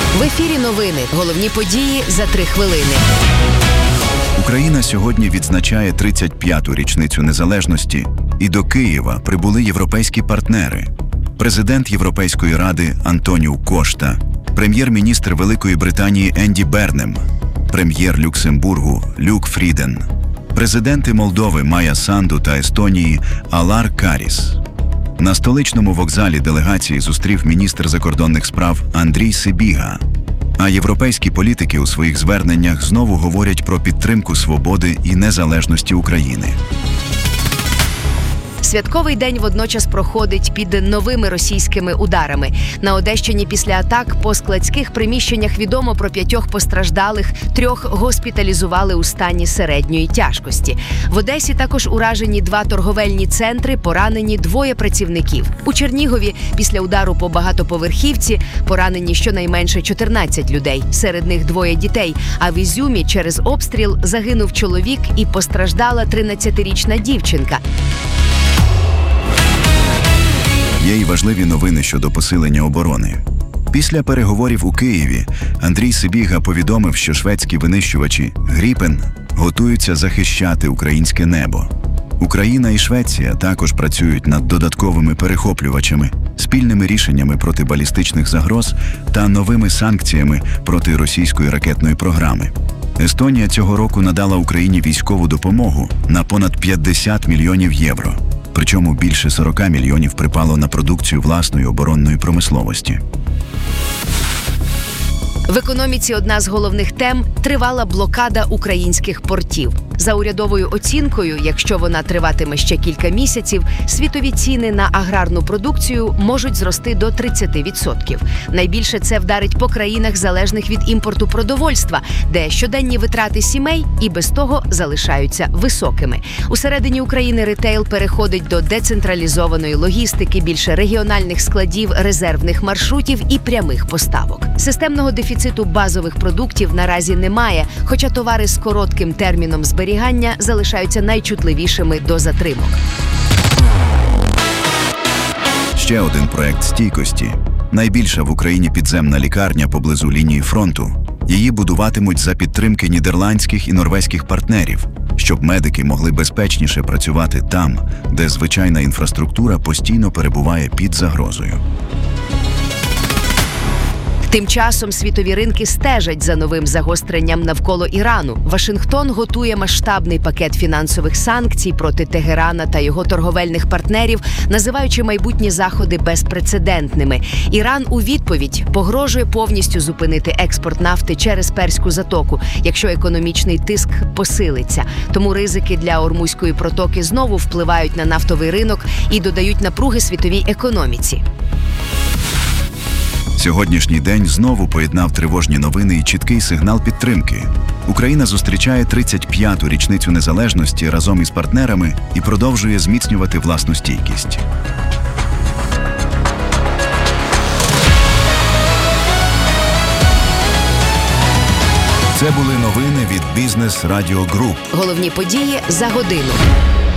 В ефірі новини. Головні події за 3 хвилини. Україна сьогодні відзначає 35-ту річницю незалежності, і до Києва прибули європейські партнери. Президент Європейської ради Антоніу Кошта, прем'єр-міністр Великої Британії Енді Бернем, прем'єр Люксембургу Люк Фріден, президенти Молдови Майя Санду та Естонії Алар Каріс. На столичному вокзалі делегації зустрів міністр закордонних справ Андрій Сибіга. А європейські політики у своїх зверненнях знову говорять про підтримку свободи і незалежності України. Святковий день водночас проходить під новими російськими ударами. На Одещині після атак по складських приміщеннях відомо про 5 постраждалих, 3 госпіталізували у стані середньої тяжкості. В Одесі також уражені 2 торговельні центри, поранені 2 працівників. У Чернігові після удару по багатоповерхівці поранені щонайменше 14 людей, серед них 2 дітей. А в Ізюмі через обстріл загинув чоловік і постраждала 13-річна дівчинка. Є й важливі новини щодо посилення оборони. Після переговорів у Києві Андрій Сибіга повідомив, що шведські винищувачі «Гріпен» готуються захищати українське небо. Україна і Швеція також працюють над додатковими перехоплювачами, спільними рішеннями проти балістичних загроз та новими санкціями проти російської ракетної програми. Естонія цього року надала Україні військову допомогу на понад 50 мільйонів євро. Причому більше 40 мільйонів припало на продукцію власної оборонної промисловості. В економіці одна з головних тем – тривала блокада українських портів. За урядовою оцінкою, якщо вона триватиме ще кілька місяців, світові ціни на аграрну продукцію можуть зрости до 30%. Найбільше це вдарить по країнах, залежних від імпорту продовольства, де щоденні витрати сімей і без того залишаються високими. Усередині України ретейл переходить до децентралізованої логістики, більше регіональних складів, резервних маршрутів і прямих поставок. Системного дефіциту базових продуктів наразі немає, хоча товари з коротким терміном зберігання залишаються найчутливішими до затримок. Ще один проект стійкості. Найбільша в Україні підземна лікарня поблизу лінії фронту. Її будуватимуть за підтримки нідерландських і норвезьких партнерів, щоб медики могли безпечніше працювати там, де звичайна інфраструктура постійно перебуває під загрозою. Тим часом світові ринки стежать за новим загостренням навколо Ірану. Вашингтон готує масштабний пакет фінансових санкцій проти Тегерана та його торговельних партнерів, називаючи майбутні заходи безпрецедентними. Іран у відповідь погрожує повністю зупинити експорт нафти через Перську затоку, якщо економічний тиск посилиться. Тому ризики для Ормузької протоки знову впливають на нафтовий ринок і додають напруги світовій економіці. Сьогоднішній день знову поєднав тривожні новини і чіткий сигнал підтримки. Україна зустрічає 35-ту річницю незалежності разом із партнерами і продовжує зміцнювати власну стійкість. Це були новини від Бізнес Радіо Груп. Головні події за годину.